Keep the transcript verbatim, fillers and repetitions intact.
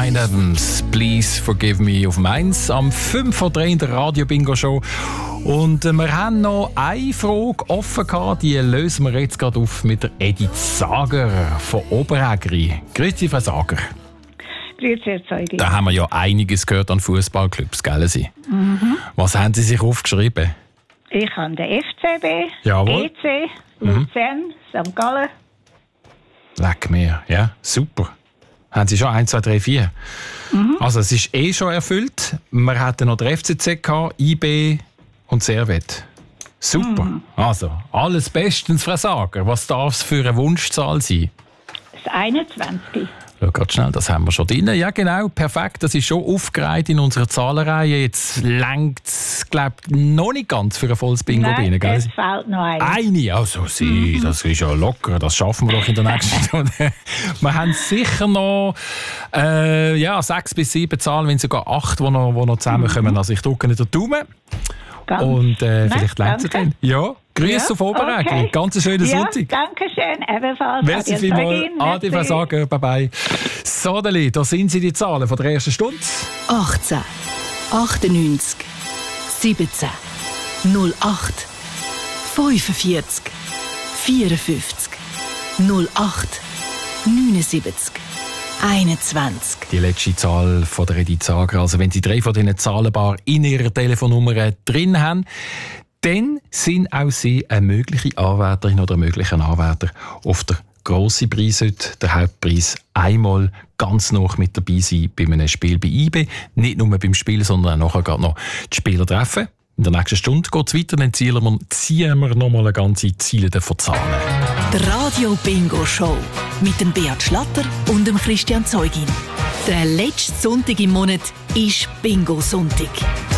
Bryan Adams, Please Forgive Me auf Mainz am fünf vor drei in der Radio-Bingo-Show. Und äh, wir haben noch eine Frage offen gehabt, die lösen wir jetzt gerade auf mit der Edith Sager von Oberägeri. Grüezi, Frau Sager. Grüezi, Herr Zeugi. Da haben wir ja einiges gehört an Fußballclubs, gell Sie? Mhm. Was haben Sie sich aufgeschrieben? Ich habe den F C B, Jawohl. E C, Luzern, mhm. Sankt Gallen. Leck mir, ja, super. Haben Sie schon eins, zwei, drei, vier? Mhm. Also es ist eh schon erfüllt. Wir hatten noch den F C Z gehabt, I B und Servet. Super. Mhm. Also, alles bestens, Frau Sager. Was darf es für eine Wunschzahl sein? Das einundzwanzig. Schau grad schnell, das haben wir schon drin. Ja genau, perfekt. Das ist schon aufgereiht in unserer Zahlenreihe. Jetzt reicht es, glaube ich, noch nicht ganz für ein volles Bingo. Nein, rein, gell? es fehlt noch eine. Eine? Also Sie, mhm. das ist ja locker. Das schaffen wir doch in der nächsten Stunde. Wir haben sicher noch äh, ja, sechs bis sieben Zahlen, wenn sogar acht, die noch, die noch zusammenkommen. Mhm. Also ich drücke nicht den Daumen. Ganz. Und äh, Nein, vielleicht lernt sie dann. Ja, Grüße ja, auf Oberägeri. Okay. Ganz einen schönen ja, Sonntag. Danke schön, ebenfalls. Merci vielmals. Adi, Frau Sager. Bye bye. So, Deli, da sind sie, die Zahlen von der ersten Stunde. achtzehn, achtundneunzig, siebzehn, null acht, fünfundvierzig, vierundfünfzig, null acht, neunundsiebzig, einundzwanzig. Die letzte Zahl von der Edith Sager. Also wenn Sie drei von diesen Zahlenbar in Ihrer Telefonnummer drin haben, dann sind auch Sie eine mögliche Anwärterin oder ein möglicher Anwärter auf der grossen Preis heute, der Hauptpreis, einmal ganz noch mit dabei sein bei einem Spiel bei I B. Nicht nur beim Spiel, sondern auch nachher noch die Spieler treffen. In der nächsten Stunde geht es weiter, dann ziehen wir, ziehen wir noch mal eine ganze Ziele von Zahlen. Die Radio Bingo Show mit dem Beat Schlatter und dem Christian Zeugin. Der letzte Sonntag im Monat ist Bingo-Sonntag.